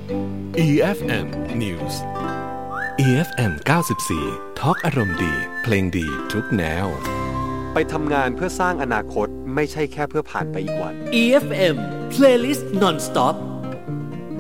EFM News EFM 94 Talk อารมณ์ดีเพลงดีทุกแนวไปทำงานเพื่อสร้างอนาคตไม่ใช่แค่เพื่อผ่านไปอีกวัน EFM Playlist Non-Stop